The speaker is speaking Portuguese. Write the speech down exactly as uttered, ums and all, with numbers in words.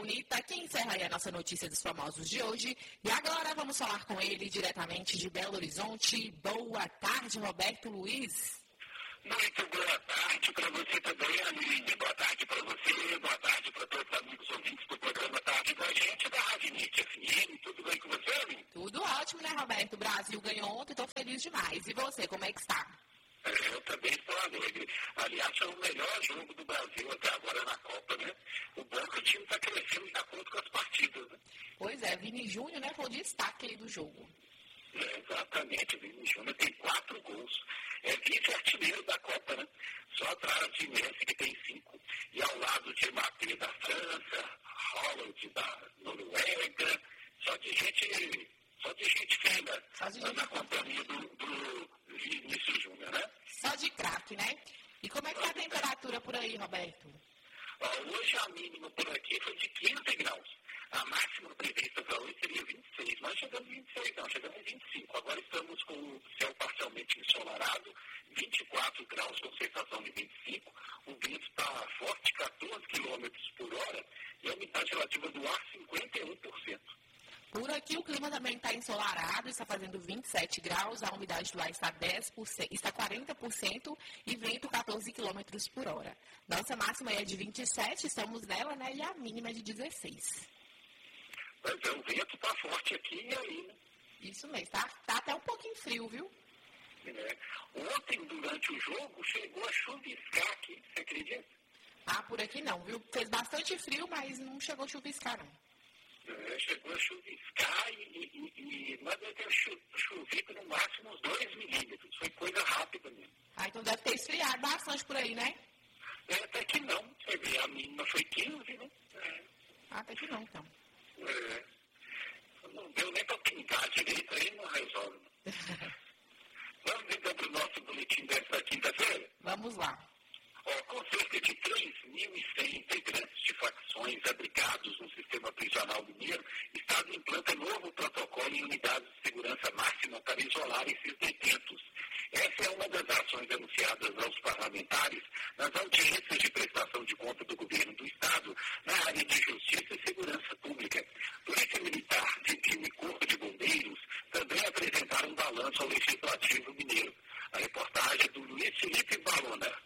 bonita que encerra aí a nossa notícia dos famosos de hoje. E agora vamos falar com ele diretamente de Belo Horizonte. Boa tarde, Roberto Luiz. Muito boa tarde para você também, Aline. Boa tarde para você, boa tarde para todos os amigos ouvintes do programa Tarde com a gente, da Rádio Nite F M. Tudo bem com você, Aline? Tudo ótimo, né, Roberto? O Brasil ganhou ontem, estou feliz demais. E você, como é que está? É, eu também estou alegre. Aliás, é o melhor jogo do Brasil até agora na Copa, né? O bom é que o time está crescendo e está contra com as partidas, né? Pois é, Vini Júnior, né, foi o destaque aí do jogo. É, exatamente, o Vini Júnior tem quatro gols. É vice-artilheiro da Copa, né? Só atrás de Messi, que tem cinco. E ao lado de Mbappé da França, Haaland da Noruega, só de gente, só de gente fina, só de na gente... companhia do, do Vinícius Júnior, né? Só de craque, né? E como é que tá a temperatura por aí, Roberto? Ó, hoje a mínima por aqui foi de quinze graus. A máxima prevista para hoje seria vinte e seis. Nós chegamos a vinte e seis, não, chegamos a vinte e cinco. Agora estamos com o céu parcialmente ensolarado, vinte e quatro graus com sensação de vinte e cinco. O vento está forte, quatorze quilômetros por hora, e a umidade relativa do ar, cinquenta e um por cento. Por aqui o clima também está ensolarado, está fazendo vinte e sete graus, a umidade do ar está, dez por cento, está quarenta por cento e vento quatorze quilômetros por hora. Nossa máxima é de vinte e sete, estamos nela, né? E a mínima é de dezesseis. Mas é, o vento está forte aqui e aí, né? Isso mesmo, tá, tá até um pouquinho frio, viu? É. Ontem, durante o jogo, chegou a chuviscar aqui, você acredita? Ah, por aqui não, viu? Fez bastante frio, mas não chegou a chuviscar, não. É, chegou a chuviscar e, e, e mas deve ter chu, chovido no máximo uns dois milímetros. Foi coisa rápida mesmo. Ah, então deve ter esfriado bastante por aí, né? É, até que não. Você vê, a mínima foi quinze, né? É. Ah, até que não, então. É. Não deu nem para pintar direito, aí não resolve. Vamos então para o nosso boletim desta quinta-feira? Vamos lá. Ó, com cerca de três mil e cem integrantes de facções abrigados no sistema prisional mineiro, o Estado implanta novo protocolo em unidades de segurança máxima para isolar esses detentos. Essa é uma das ações anunciadas aos parlamentares nas audiências de prestação de conta do governo do Estado na área de justiça e